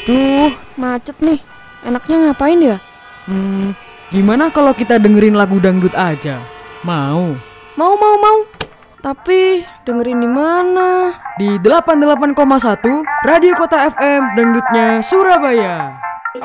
Duh, macet nih. Enaknya ngapain ya? Gimana kalau kita dengerin lagu dangdut aja? Mau? Mau. Tapi dengerin di mana? Di 88,1 Radio Kota FM Dangdutnya Surabaya.